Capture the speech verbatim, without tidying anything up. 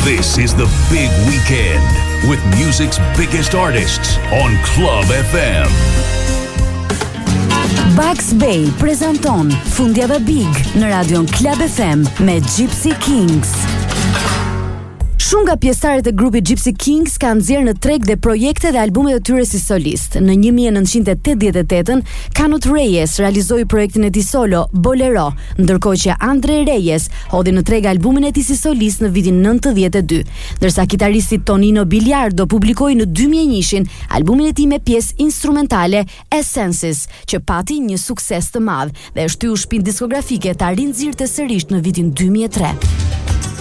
This is the big weekend with music's biggest artists on Club F M. Bugs Bay prezanton Fundjava Big në radion Club F M me Gypsy Kings. Shumë nga pjesëtarët e grupit Gypsy Kings kanë nxjerrë në treg dhe projekte dhe albumet e tyre si solist. Në nineteen eighty-eight, Kanut Reyes realizoi projektin e tij solo Bolero, ndërkohë që Andre Reyes hodhi në treg albumin e tij si solist në vitin ninety-two, ndërsa kitaristi Tonino Biliardo publikoi në two thousand one albumin e tij me pjesë instrumentale Essences, që pati një sukses të madh dhe e shtyu shpinë diskografike ta rinxirrte sërish në vitin two thousand three.